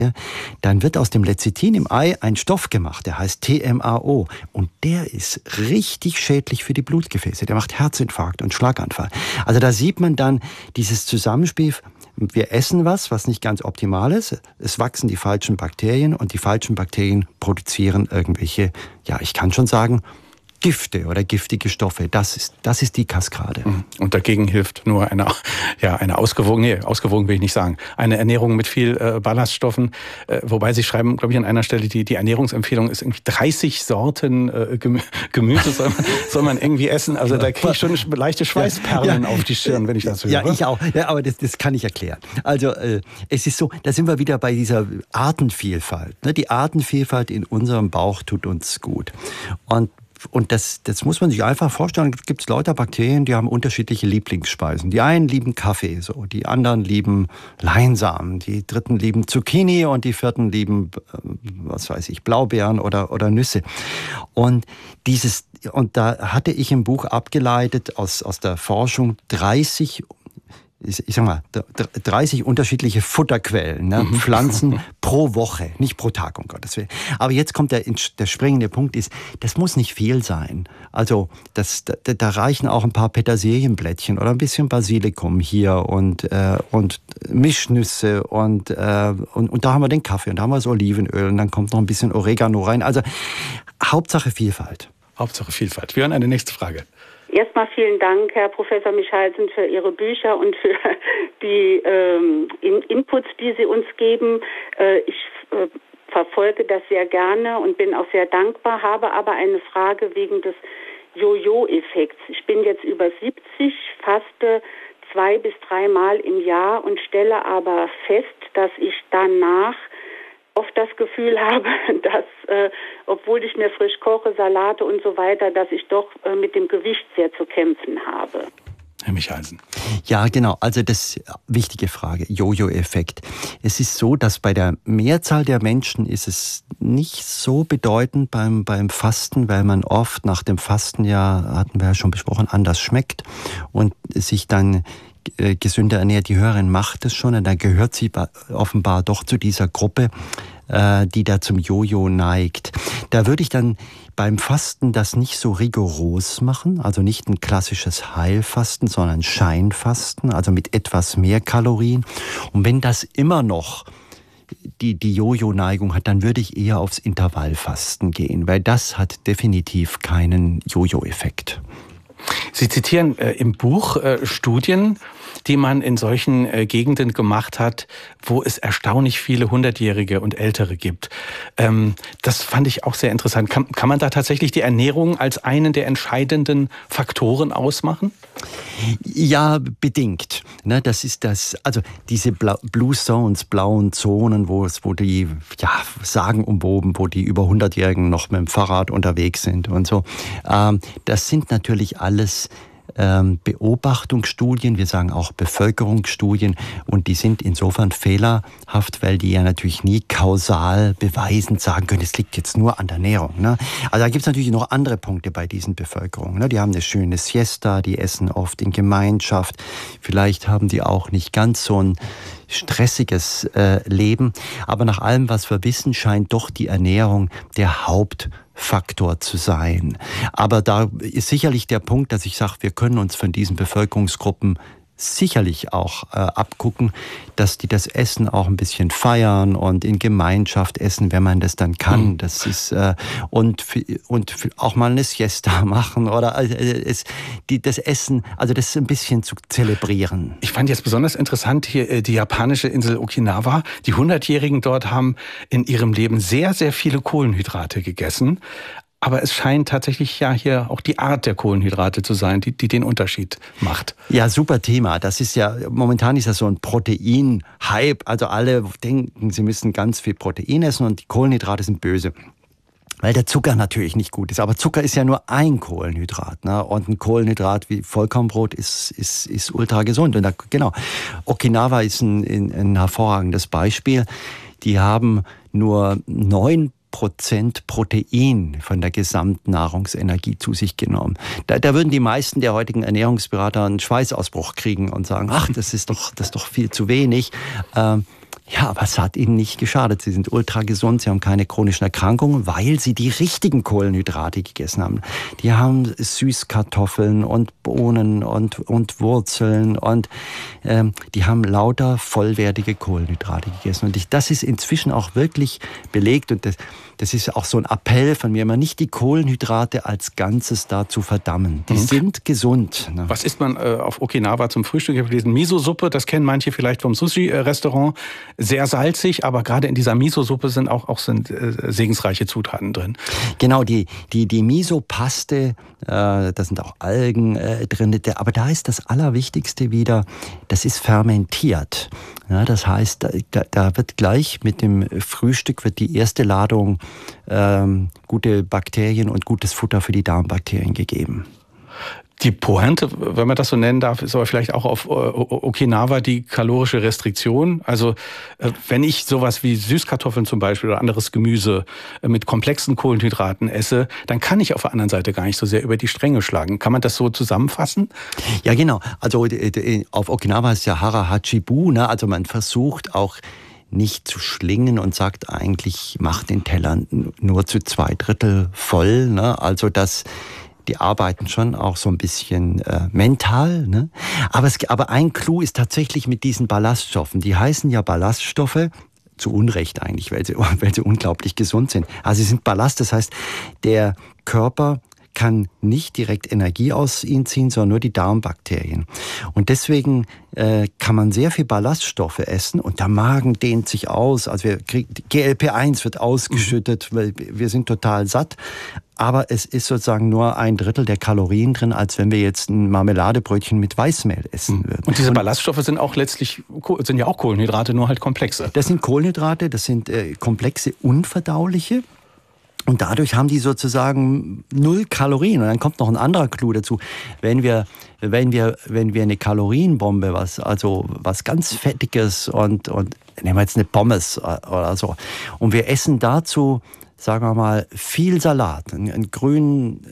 ja, dann wird aus dem Lecithin im Ei ein Stoff gemacht, der heißt TMAO. Und der ist richtig schädlich für die Blutgefäße. Der macht Herzinfarkt und Schlaganfall. Also da sieht man dann dieses Zusammenspiel. Wir essen was nicht ganz optimal ist. Es wachsen die falschen Bakterien und die falschen Bakterien produzieren irgendwelche, ja, ich kann schon sagen, Gifte oder giftige Stoffe. Das ist die Kaskade. Und dagegen hilft nur eine ausgewogen will ich nicht sagen, eine Ernährung mit viel Ballaststoffen. Wobei Sie schreiben, glaube ich, an einer Stelle, die Ernährungsempfehlung ist irgendwie 30 Sorten Gemüse soll man irgendwie essen. Also da kriege ich schon leichte Schweißperlen auf die Stirn, wenn ich das höre. Ja, ich auch. Ja, aber das kann ich erklären. Also es ist so, da sind wir wieder bei dieser Artenvielfalt. Die Artenvielfalt in unserem Bauch tut uns gut. Und das muss man sich einfach vorstellen. Es gibt lauter Bakterien, die haben unterschiedliche Lieblingsspeisen. Die einen lieben Kaffee, so. Die anderen lieben Leinsamen. Die dritten lieben Zucchini und die vierten lieben, Blaubeeren oder Nüsse. Und da hatte ich im Buch abgeleitet aus der Forschung 30 unterschiedliche Futterquellen, ne? Pflanzen pro Woche, nicht pro Tag, um Gottes Willen. Aber jetzt kommt der springende Punkt ist, das muss nicht viel sein. Also da reichen auch ein paar Petersilienblättchen oder ein bisschen Basilikum hier und Mischnüsse und da haben wir den Kaffee und da haben wir das Olivenöl und dann kommt noch ein bisschen Oregano rein. Also Hauptsache Vielfalt. Hauptsache Vielfalt. Wir hören eine nächste Frage. Erstmal vielen Dank, Herr Professor Michalsen, für Ihre Bücher und für die Inputs, die Sie uns geben. Ich verfolge das sehr gerne und bin auch sehr dankbar, habe aber eine Frage wegen des Jojo-Effekts. Ich bin jetzt über 70, faste 2 bis 3 Mal im Jahr und stelle aber fest, dass ich danach oft das Gefühl habe, dass, obwohl ich mir frisch koche, Salate und so weiter, dass ich doch mit dem Gewicht sehr zu kämpfen habe. Herr Michalsen. Ja, genau. Also das wichtige Frage, Jojo-Effekt. Es ist so, dass bei der Mehrzahl der Menschen ist es nicht so bedeutend beim Fasten, weil man oft nach dem Fasten, ja, hatten wir ja schon besprochen, anders schmeckt und sich dann gesünder ernährt. Die Hörerin macht es schon und dann gehört sie offenbar doch zu dieser Gruppe, die da zum Jojo neigt. Da würde ich dann beim Fasten das nicht so rigoros machen, also nicht ein klassisches Heilfasten, sondern Scheinfasten, also mit etwas mehr Kalorien. Und wenn das immer noch die Jojo-Neigung hat, dann würde ich eher aufs Intervallfasten gehen, weil das hat definitiv keinen Jojo-Effekt. Sie zitieren im Buch Studien, die man in solchen Gegenden gemacht hat, wo es erstaunlich viele 100-Jährige und Ältere gibt. Das fand ich auch sehr interessant. Kann man da tatsächlich die Ernährung als einen der entscheidenden Faktoren ausmachen? Ja, bedingt. Das ist also diese Blue Zones, blauen Zonen, wo die sagenumwoben, wo die über 100-Jährigen noch mit dem Fahrrad unterwegs sind und so. Das sind natürlich alles Beobachtungsstudien, wir sagen auch Bevölkerungsstudien, und die sind insofern fehlerhaft, weil die ja natürlich nie kausal beweisend sagen können, es liegt jetzt nur an der Ernährung. Ne? Also da gibt es natürlich noch andere Punkte bei diesen Bevölkerungen. Ne? Die haben eine schöne Siesta, die essen oft in Gemeinschaft, vielleicht haben die auch nicht ganz so ein stressiges Leben, aber nach allem, was wir wissen, scheint doch die Ernährung der Hauptfaktor zu sein. Aber da ist sicherlich der Punkt, dass ich sage, wir können uns von diesen Bevölkerungsgruppen sicherlich auch abgucken, dass die das Essen auch ein bisschen feiern und in Gemeinschaft essen, wenn man das dann kann. Das ist und auch mal eine Siesta machen oder das Essen, also das ein bisschen zu zelebrieren. Ich fand jetzt besonders interessant hier die japanische Insel Okinawa. Die 100-Jährigen dort haben in ihrem Leben sehr, sehr viele Kohlenhydrate gegessen. Aber es scheint tatsächlich ja hier auch die Art der Kohlenhydrate zu sein, die den Unterschied macht. Ja, super Thema. Das ist ja, momentan ist das so ein Protein-Hype. Also alle denken, sie müssen ganz viel Protein essen und die Kohlenhydrate sind böse. Weil der Zucker natürlich nicht gut ist. Aber Zucker ist ja nur ein Kohlenhydrat. Ne? Und ein Kohlenhydrat wie Vollkornbrot ist ultra gesund. Und genau, Okinawa ist ein hervorragendes Beispiel. Die haben nur 9% Protein von der Gesamtnahrungsenergie zu sich genommen. Da würden die meisten der heutigen Ernährungsberater einen Schweißausbruch kriegen und sagen, ach, das ist doch viel zu wenig. Ja, aber es hat ihnen nicht geschadet. Sie sind ultra gesund, sie haben keine chronischen Erkrankungen, weil sie die richtigen Kohlenhydrate gegessen haben. Die haben Süßkartoffeln und Bohnen und Wurzeln und die haben lauter vollwertige Kohlenhydrate gegessen. Und das ist inzwischen auch wirklich belegt und das ist auch so ein Appell von mir, immer nicht die Kohlenhydrate als Ganzes da zu verdammen. Die sind gesund. Ne? Was isst man auf Okinawa zum Frühstück? Ich habe gelesen, Miso-Suppe, das kennen manche vielleicht vom Sushi-Restaurant. Sehr salzig, aber gerade in dieser Miso-Suppe sind auch segensreiche Zutaten drin. Genau, die Miso-Paste, da sind auch Algen drin. Aber da ist das Allerwichtigste wieder, das ist fermentiert. Ja, das heißt, da wird gleich mit dem Frühstück wird die erste Ladung gute Bakterien und gutes Futter für die Darmbakterien gegeben. Die Pointe, wenn man das so nennen darf, ist aber vielleicht auch auf Okinawa die kalorische Restriktion. Also wenn ich sowas wie Süßkartoffeln zum Beispiel oder anderes Gemüse mit komplexen Kohlenhydraten esse, dann kann ich auf der anderen Seite gar nicht so sehr über die Stränge schlagen. Kann man das so zusammenfassen? Ja, genau. Also auf Okinawa ist ja Hara Hachibu, ne? Also man versucht auch nicht zu schlingen und sagt eigentlich, mach den Teller nur zu 2/3 voll, ne? Also die arbeiten schon auch so ein bisschen mental, ne? Aber ein Clou ist tatsächlich mit diesen Ballaststoffen. Die heißen ja Ballaststoffe, zu Unrecht eigentlich, weil sie unglaublich gesund sind. Also sie sind Ballast, das heißt, der Körper kann nicht direkt Energie aus ihnen ziehen, sondern nur die Darmbakterien. Und deswegen kann man sehr viel Ballaststoffe essen und der Magen dehnt sich aus. Also GLP-1 wird ausgeschüttet, weil wir sind total satt. Aber es ist sozusagen nur 1/3 der Kalorien drin, als wenn wir jetzt ein Marmeladebrötchen mit Weißmehl essen würden. Und diese Ballaststoffe sind ja auch Kohlenhydrate, nur halt komplexe. Das sind Kohlenhydrate, das sind komplexe, unverdauliche. Und dadurch haben die sozusagen 0 Kalorien. Und dann kommt noch ein anderer Clou dazu. Wenn wir eine Kalorienbombe, was ganz Fettiges und nehmen wir jetzt eine Pommes oder so, und wir essen dazu, sagen wir mal, viel Salat, einen grünen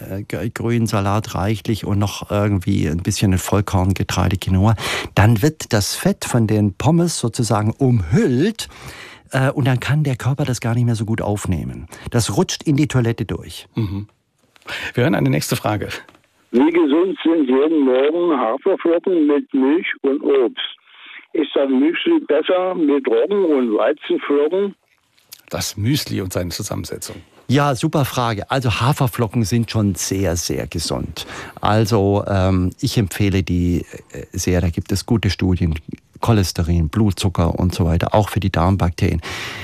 Salat reichlich und noch irgendwie ein bisschen Vollkorngetreide, Quinoa, dann wird das Fett von den Pommes sozusagen umhüllt. Und dann kann der Körper das gar nicht mehr so gut aufnehmen. Das rutscht in die Toilette durch. Mhm. Wir hören eine nächste Frage. Wie gesund sind jeden Morgen Haferflocken mit Milch und Obst? Ist das Müsli besser mit Roggen und Weizenflocken? Das Müsli und seine Zusammensetzung. Ja, super Frage. Also Haferflocken sind schon sehr, sehr gesund. Also ich empfehle die sehr, da gibt es gute Studien. Cholesterin, Blutzucker und so weiter, auch für die Darmbakterien.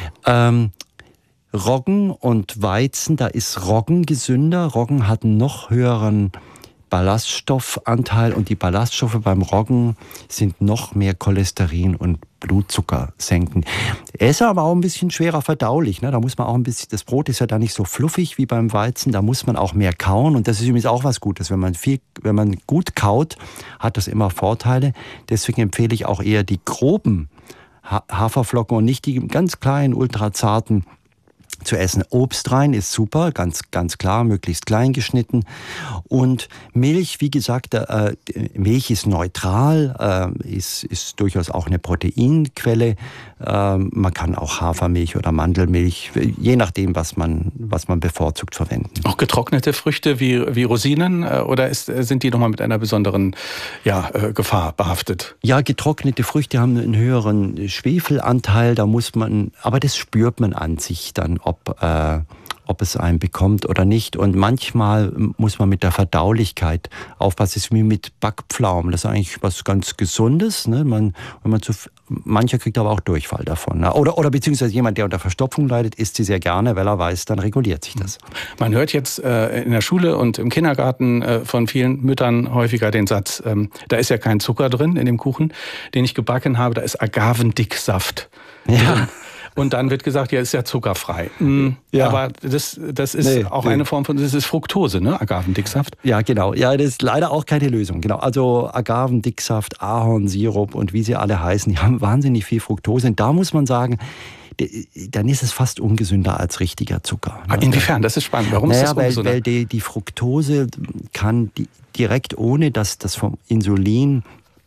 Roggen und Weizen, da ist Roggen gesünder. Roggen hat einen noch höheren Ballaststoffanteil und die Ballaststoffe beim Roggen sind noch mehr Cholesterin und Blutzucker senken. Er ist aber auch ein bisschen schwerer verdaulich, ne? Da muss man auch ein bisschen, das Brot ist ja da nicht so fluffig wie beim Weizen, da muss man auch mehr kauen und das ist übrigens auch was Gutes. Wenn man gut kaut, hat das immer Vorteile. Deswegen empfehle ich auch eher die groben Haferflocken und nicht die ganz kleinen, ultrazarten zu essen. Obst rein ist super, ganz klar, möglichst klein geschnitten. Und Milch, wie gesagt, Milch ist neutral, ist durchaus auch eine Proteinquelle. Man kann auch Hafermilch oder Mandelmilch, je nachdem, was man bevorzugt, verwenden. Auch getrocknete Früchte wie Rosinen oder sind die nochmal mit einer besonderen Gefahr behaftet? Ja, getrocknete Früchte haben einen höheren Schwefelanteil, aber das spürt man an sich dann, ob es einen bekommt oder nicht. Und manchmal muss man mit der Verdaulichkeit aufpassen. Das ist wie mit Backpflaumen. Das ist eigentlich was ganz Gesundes. Ne? Mancher kriegt aber auch Durchfall davon. Ne? Oder beziehungsweise jemand, der unter Verstopfung leidet, isst sie sehr gerne, weil er weiß, dann reguliert sich das. Man hört jetzt in der Schule und im Kindergarten von vielen Müttern häufiger den Satz, da ist ja kein Zucker drin in dem Kuchen, den ich gebacken habe, da ist Agavendicksaft. Ja. Und dann wird gesagt, ja, ist ja zuckerfrei. Ja. Aber das ist auch eine Form von, das ist Fructose, ne? Agavendicksaft. Ja, genau. Ja, das ist leider auch keine Lösung. Genau. Also Agavendicksaft, Ahornsirup und wie sie alle heißen, die haben wahnsinnig viel Fructose. Und da muss man sagen, dann ist es fast ungesünder als richtiger Zucker. Ne? Inwiefern? Das ist spannend. Warum ist das ungesünder? Weil die Fructose kann direkt, ohne dass das vom Insulin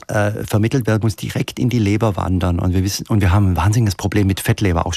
vermittelt werden, muss direkt in die Leber wandern. Und wir haben ein wahnsinniges Problem mit Fettleber, auch